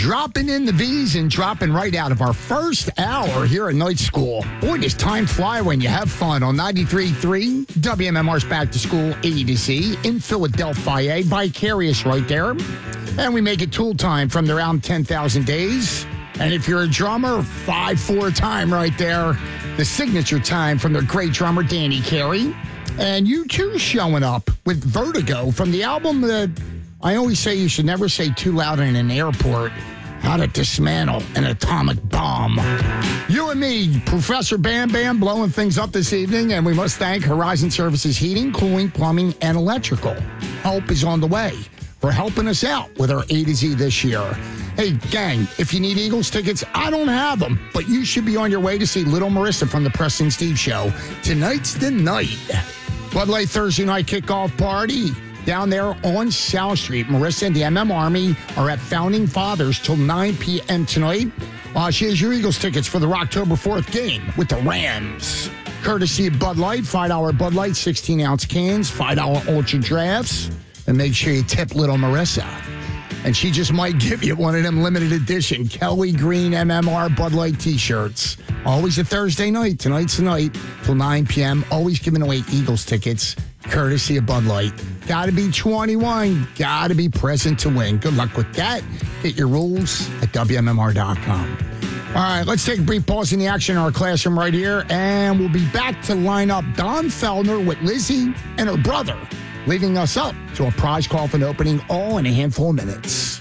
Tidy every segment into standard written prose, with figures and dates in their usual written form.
dropping in the V's and dropping right out of our first hour here at Night School. Boy, does time fly when you have fun on 93.3 WMMR's Back to School A to Z in Philadelphia. Vicarious right there. And we make it tool time from the round 10,000 days. And if you're a drummer, 5-4 time right there. The signature time from their great drummer, Danny Carey. And you too showing up with Vertigo from the album that I always say you should never say too loud in an airport. How to dismantle an atomic bomb. You and me, Professor Bam Bam, blowing things up this evening. And we must thank Horizon Services Heating, Cooling, Plumbing, and Electrical. Help is on the way for helping us out with our A to Z this year. Hey, gang, if you need Eagles tickets, I don't have them, but you should be on your way to see Little Marissa from the Preston Steve Show. Tonight's the night. Bud Light Thursday night kickoff party down there on South Street. Marissa and the MM Army are at Founding Fathers till 9 p.m. tonight. She has your Eagles tickets for the October 4th game with the Rams. Courtesy of Bud Light, $5 Bud Light, 16-ounce cans, $5 Ultra Drafts. And make sure you tip Little Marissa. And she just might give you one of them limited edition Kelly Green MMR Bud Light t-shirts. Always a Thursday night. Tonight's the night till 9 p.m. Always giving away Eagles tickets, courtesy of Bud Light. Got to be 21. Got to be present to win. Good luck with that. Get your rules at WMMR.com. All right, let's take a brief pause in the action in our classroom right here. And we'll be back to line up Don Fellner with Lizzie and her brother, leading us up to a prize coffin opening all in a handful of minutes.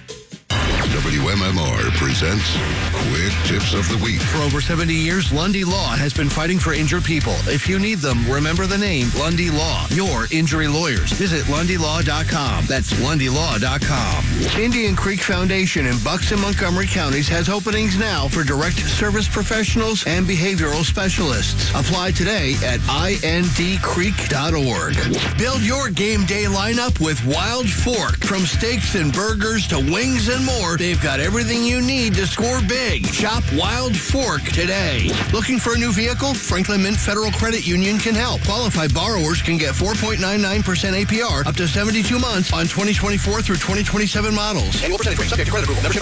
WMMR presents Quick Tips of the Week. For over 70 years, Lundy Law has been fighting for injured people. If you need them, remember the name Lundy Law, your injury lawyers. Visit LundyLaw.com. That's LundyLaw.com. Indian Creek Foundation in Bucks and Montgomery counties has openings now for direct service professionals and behavioral specialists. Apply today at indcreek.org. Build your game day lineup with Wild Fork. From steaks and burgers to wings and more, they've got everything you need to score big. Shop Wild Fork today. Looking for a new vehicle? Franklin Mint Federal Credit Union can help. Qualified borrowers can get 4.99% APR up to 72 months on 2024 through 2027 models. Annual percentage rate subject to credit approval. Membership